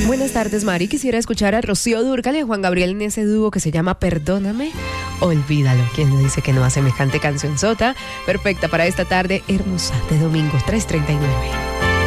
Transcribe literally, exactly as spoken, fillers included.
Buenas tardes, Mari. Quisiera escuchar a Rocío Dúrcal y a Juan Gabriel en ese dúo que se llama Perdóname, Olvídalo. ¿Quién le dice que no a semejante cancionzota? Perfecta para esta tarde hermosa de domingo tres treinta y nueve.